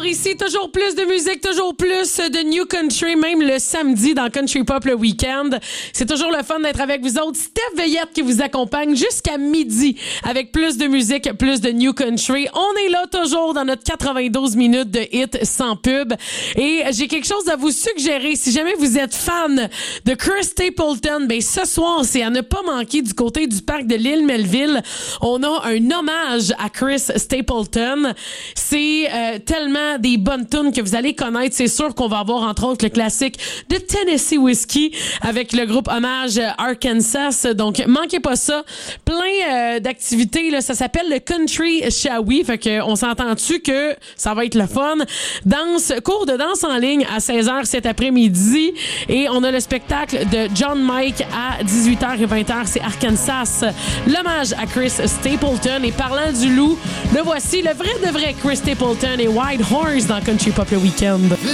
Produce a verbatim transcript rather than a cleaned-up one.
ici, toujours plus de musique, toujours plus de New Country, même le samedi dans Country Pop le week-end. C'est toujours le fun d'être avec vous autres. Steph Veillette qui vous accompagne jusqu'à midi avec plus de musique, plus de New Country. On est là toujours dans notre quatre-vingt-douze minutes de hits sans pub. Et j'ai quelque chose à vous suggérer. Si jamais vous êtes fan de Chris Stapleton, ben ce soir, c'est à ne pas manquer du côté du parc de l'île Melville. On a un hommage à Chris Stapleton. C'est euh, tellement des bonnes tunes que vous allez connaître. C'est sûr qu'on va avoir entre autres le classique de Tennessee Whiskey avec le groupe hommage Arkansas. Donc manquez pas ça. Plein euh, d'activités là, ça s'appelle le Country Shawi. Fait que on s'entend-tu que ça va être le fun. Danse, cours de danse en ligne à seize heures cet après-midi et on a le spectacle de John Mike à dix-huit heures et vingt heures, c'est Arkansas. L'hommage à Chris Stapleton. Et parlant du loup, le voici, le vrai de vrai Chris Stapleton et White Horse dans Country Pop le week-end.